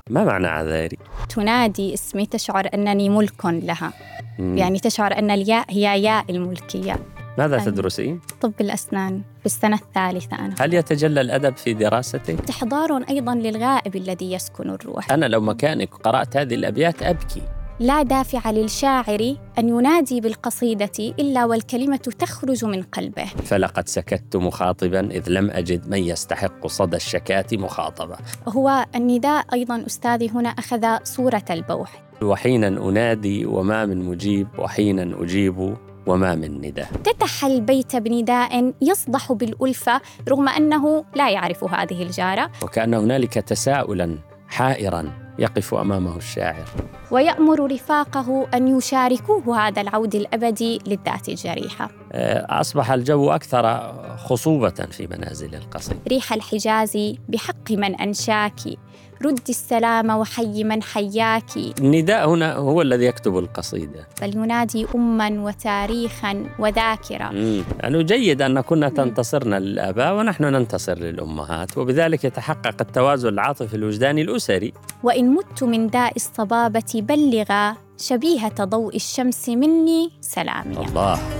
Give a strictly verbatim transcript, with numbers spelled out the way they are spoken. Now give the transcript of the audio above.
ما معنى عذاري؟ تنادي اسمي، تشعر أنني ملك لها. مم. يعني تشعر أن الياء هي ياء الملكية. ماذا تدرسين؟ طب الأسنان في السنة الثالثة أنا. هل يتجلى الأدب في دراستك؟ استحضار أيضاً للغائب الذي يسكن الروح. أنا لو مكانك قرأت هذه الأبيات أبكي. لا دافع للشاعر أن ينادي بالقصيدة إلا والكلمة تخرج من قلبه. فلقد سكت مخاطباً إذ لم أجد من يستحق صدى الشكاة مخاطبة. هو النداء أيضاً أستاذي هنا أخذ صورة البوح. وحيناً أنادي وما من مجيب، وحيناً أجيب وما من نداء. افتتح البيت بنداء يصدح بالألفة رغم أنه لا يعرف هذه الجارة، وكأن هنالك تساؤلاً حائراً يقف أمامه الشاعر، ويأمر رفاقه أن يشاركوه هذا العود الأبدي للذات الجريحة. أصبح الجو أكثر خصوبة في منازل القصيد. ريح الحجاز بحق من أنشاك، رد السلام وحي من حياك. النداء هنا هو الذي يكتب القصيدة، بل ينادي أماً وتاريخاً وذاكرة. يعني جيد أن كنا تنتصرنا للآباء ونحن ننتصر للأمهات، وبذلك يتحقق التوازن العاطفي الوجداني الأسري. وإن مت من داء الصبابة بلغا، شبيهة ضوء الشمس مني سلامي. الله.